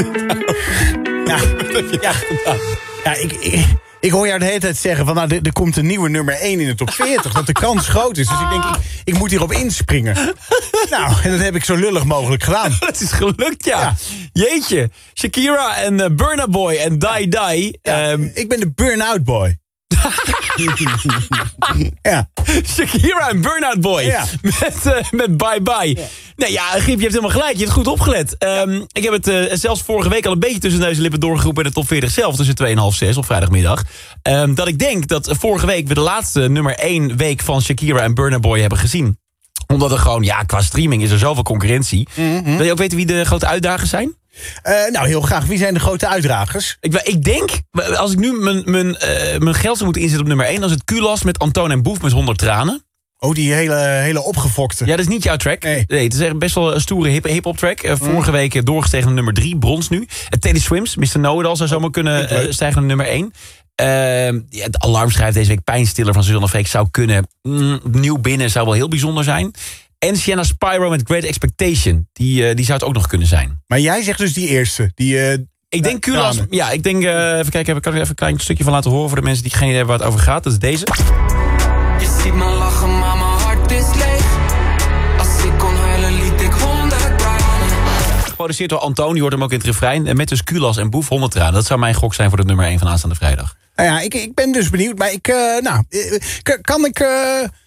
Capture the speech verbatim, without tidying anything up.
Ja, ja, ja ik, ik, ik hoor jou de hele tijd zeggen van, nou, er, er komt een nieuwe nummer één in de top veertig. Dat de kans groot is. Dus ik denk, ik, ik moet hierop inspringen. Nou, en dat heb ik zo lullig mogelijk gedaan. Dat is gelukt, ja. Ja. Jeetje. Shakira en uh, Burna Boy en Die Die. Ja, Um, ik ben de burn-out boy. Ja. Shakira en Burnout Boy. Ja. Met, uh, met Bye Bye. Ja. Nee, ja, Giep, je hebt helemaal gelijk. Je hebt goed opgelet. Um, ja. Ik heb het uh, zelfs vorige week al een beetje tussen neus en lippen doorgeroepen in de top veertig zelf. Tussen twee en half zes op vrijdagmiddag. Um, dat ik denk dat vorige week we de laatste nummer één week van Shakira en Burna Boy hebben gezien. Omdat er gewoon, ja, qua streaming is er zoveel concurrentie. Mm-hmm. Wil je ook weten wie de grote uitdagers zijn? Uh, nou, heel graag. Wie zijn de grote uitdragers? Ik, ik denk, als ik nu mijn, mijn, uh, mijn geld zou moeten inzetten op nummer één... dan is het Kulas met Antoon en Boef met honderd tranen. Oh, die hele, hele opgefokte. Ja, dat is niet jouw track. Nee, nee het is echt best wel een stoere hip- hip-hop track. Uh, vorige mm. week doorgestegen naar nummer drie, brons nu. Uh, Teddy Swims, mister Know-it-all zou zomaar kunnen uh, stijgen naar nummer één. Uh, ja, het alarm schrijft deze week Pijnstiller van Suzanne Freek zou kunnen. Mm, nieuw binnen zou wel heel bijzonder zijn. En Sienna Spyro met Great Expectation. Die, uh, die zou het ook nog kunnen zijn. Maar jij zegt dus die eerste. Die, uh, ik denk Kulas. Ja, ik denk... Uh, even kijken, kan ik even een klein stukje van laten horen... voor de mensen die geen idee hebben waar het over gaat. Dat is deze. Je ziet me lachen, maar mijn hart is leeg. Als ik kon huilen, liet ik honderd tranen. Geproduceerd door Antoon, die hoort hem ook in het refrein. En met dus Kulas en Boef honderd tranen. Dat zou mijn gok zijn voor de nummer één van aanstaande vrijdag. Nou ja, ik, ik ben dus benieuwd. Maar ik, uh, nou, kan ik... Uh,